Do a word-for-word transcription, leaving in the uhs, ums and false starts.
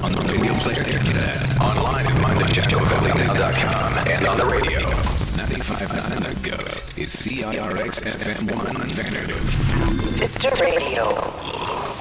on the radio player internet, online at my disco valley now dot com, and on the radio. ninety-five point nine The Go is C I R X F M one Vanderbilt. Mister Radio.